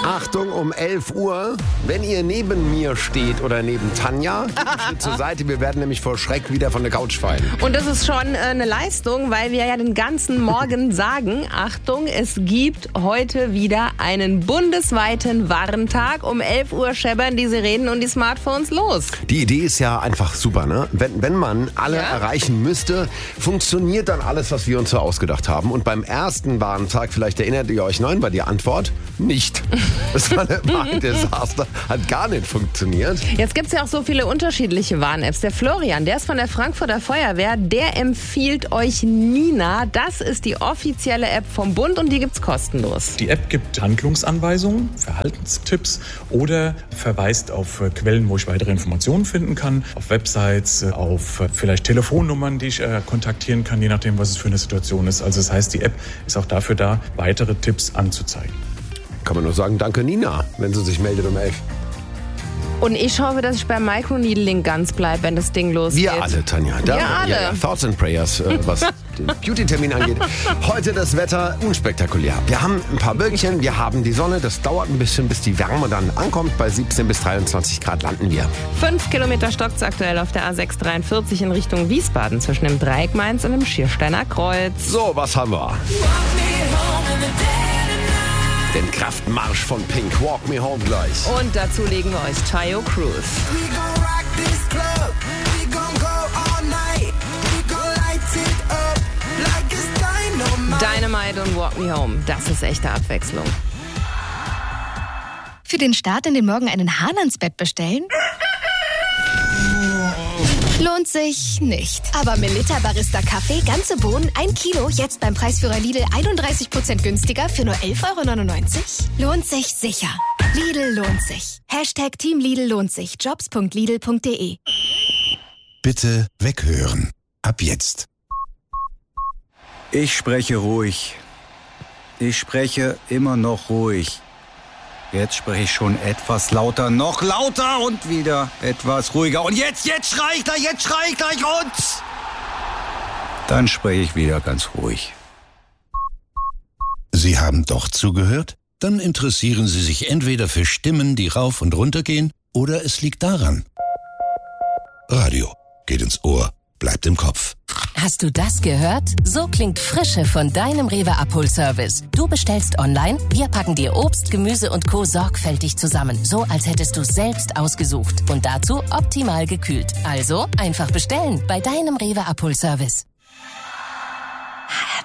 Achtung, um 11 Uhr, wenn ihr neben mir steht oder neben Tanja, Schritt zur Seite, wir werden nämlich vor Schreck wieder von der Couch fallen. Und das ist schon eine Leistung, weil wir ja den ganzen Morgen sagen, Achtung, es gibt heute wieder einen bundesweiten Warntag. Um 11 Uhr scheppern die Sirenen und die Smartphones los. Die Idee ist ja einfach super, ne? Wenn man alle erreichen müsste, funktioniert dann alles, was wir uns so ausgedacht haben. Und beim ersten Warntag, vielleicht erinnert ihr euch noch, war die Antwort nicht. Das war ein Desaster, hat gar nicht funktioniert. Jetzt gibt es ja auch so viele unterschiedliche Warn-Apps. Der Florian, der ist von der Frankfurter Feuerwehr, der empfiehlt euch Nina. Das ist die offizielle App vom Bund und die gibt's kostenlos. Die App gibt Handlungsanweisungen, Verhaltenstipps oder verweist auf Quellen, wo ich weitere Informationen finden kann, auf Websites, auf vielleicht Telefonnummern, die ich kontaktieren kann, je nachdem, was es für eine Situation ist. Also das heißt, die App ist auch dafür da, weitere Tipps anzuzeigen. Kann man nur sagen, danke Nina, wenn sie sich meldet um 11. Und ich hoffe, dass ich beim Microneedling ganz bleibe, wenn das Ding losgeht. Wir alle, Tanja. Wir alle. Ja, Thoughts and Prayers, was den Beauty-Termin angeht. Heute das Wetter unspektakulär. Wir haben ein paar Wölkchen, wir haben die Sonne. Das dauert ein bisschen, bis die Wärme dann ankommt. Bei 17 bis 23 Grad landen wir. 5 Kilometer stockt's aktuell auf der A643 in Richtung Wiesbaden zwischen dem Dreieck Mainz und dem Schiersteiner Kreuz. So, was haben wir? Den Kraftmarsch von Pink, Walk Me Home gleich. Und dazu legen wir euch Tayo Cruz. Dynamite und Walk Me Home, das ist echte Abwechslung. Für den Start in den Morgen einen Hahn ans Bett bestellen? Lohnt sich nicht. Aber Melitta Barista Kaffee, ganze Bohnen, 1 Kilo, jetzt beim Preisführer Lidl 31% günstiger für nur 11,99 €? Lohnt sich sicher. Lidl lohnt sich. Hashtag Team Lidl lohnt sich. Jobs.lidl.de. Bitte weghören. Ab jetzt. Ich spreche ruhig. Ich spreche immer noch ruhig. Jetzt spreche ich schon etwas lauter, noch lauter und wieder etwas ruhiger. Und jetzt schrei ich gleich und dann spreche ich wieder ganz ruhig. Sie haben doch zugehört? Dann interessieren Sie sich entweder für Stimmen, die rauf und runter gehen, oder es liegt daran. Radio geht ins Ohr, bleibt im Kopf. Hast du das gehört? So klingt Frische von deinem Rewe-Abholservice. Du bestellst online, wir packen dir Obst, Gemüse und Co. sorgfältig zusammen. So, als hättest du es selbst ausgesucht. Und dazu optimal gekühlt. Also einfach bestellen bei deinem Rewe-Abholservice.